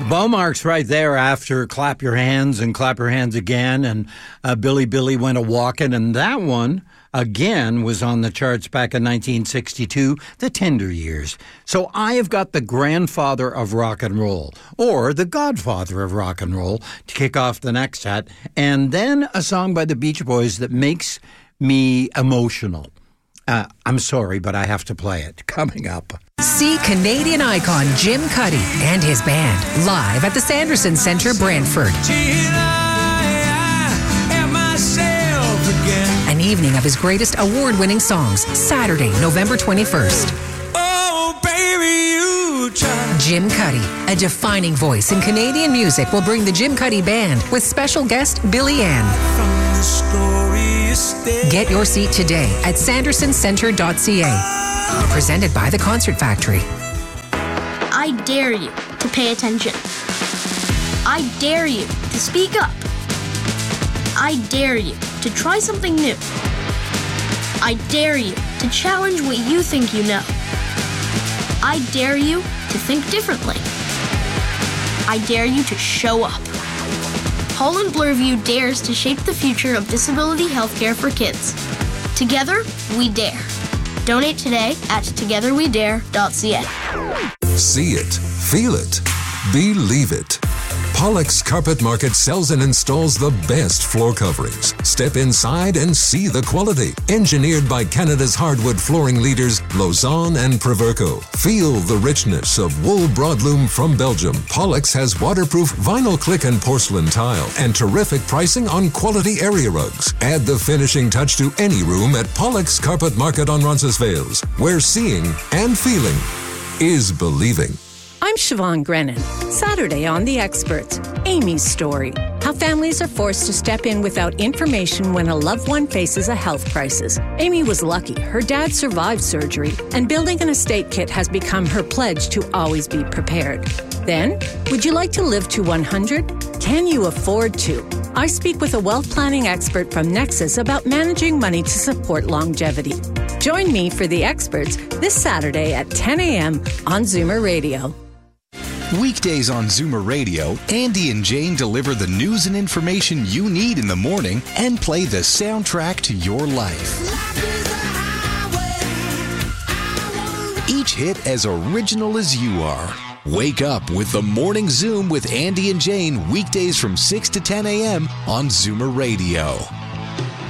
Beaumark's right there after Clap Your Hands and Clap Your Hands Again and Billy Billy Went A-Walkin', and that one again was on the charts back in 1962, the Tender Years. So I have got the grandfather of rock and roll, or the godfather of rock and roll, to kick off the next set, and then a song by the Beach Boys that makes me emotional. I'm sorry, but I have to play it. Coming up. See Canadian icon Jim Cuddy and his band live at the Sanderson Centre, Brantford. An evening of his greatest award-winning songs, Saturday, November 21st. Oh, baby, you try. Jim Cuddy, a defining voice in Canadian music, will bring the Jim Cuddy Band with special guest Billy Ann. Get your seat today at sandersoncentre.ca. Presented by the Concert Factory. I dare you to pay attention. I dare you to speak up. I dare you to try something new. I dare you to challenge what you think you know. I dare you to think differently. I dare you to show up. Holland Bloorview dares to shape the future of disability healthcare for kids. Together, we dare. Donate today at togetherwedare.ca. See it, feel it, believe it. Pollock's Carpet Market sells and installs the best floor coverings. Step inside and see the quality. Engineered by Canada's hardwood flooring leaders, Lausanne and Proverco. Feel the richness of wool broadloom from Belgium. Pollock's has waterproof vinyl click and porcelain tile and terrific pricing on quality area rugs. Add the finishing touch to any room at Pollock's Carpet Market on Roncesvalles, where seeing and feeling is believing. I'm Siobhan Grennan. Saturday on The Experts, Amy's story. How families are forced to step in without information when a loved one faces a health crisis. Amy was lucky. Her dad survived surgery, and building an estate kit has become her pledge to always be prepared. Then, would you like to live to 100? Can you afford to? I speak with a wealth planning expert from Nexus about managing money to support longevity. Join me for The Experts this Saturday at 10 a.m. on Zoomer Radio. Weekdays on Zoomer Radio, Andy and Jane deliver the news and information you need in the morning and play the soundtrack to your life. Each hit as original as you are. Wake up with the Morning Zoom with Andy and Jane weekdays from 6 to 10 a.m. on Zoomer Radio.